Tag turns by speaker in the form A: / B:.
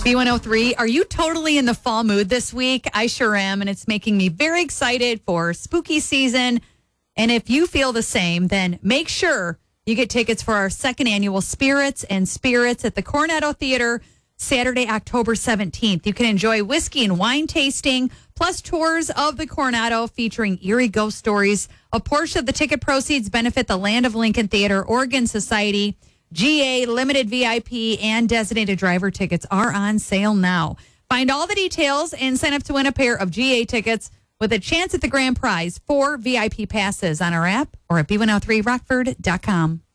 A: B103, are you totally in the fall mood this week? I sure am, and it's making me very excited for spooky season. And if you feel the same, then make sure you get tickets for our second annual Spirits and Spirits at the Cornetto Theater, Saturday, October 17th. You can enjoy whiskey and wine tasting, plus tours of the Cornetto featuring eerie ghost stories. A portion of the ticket proceeds benefit the Land of Lincoln Theater, Oregon Society. GA, limited VIP, and designated driver tickets are on sale now. Find all the details and sign up to win a pair of GA tickets with a chance at the grand prize, 4 VIP passes on our app or at b103rockford.com.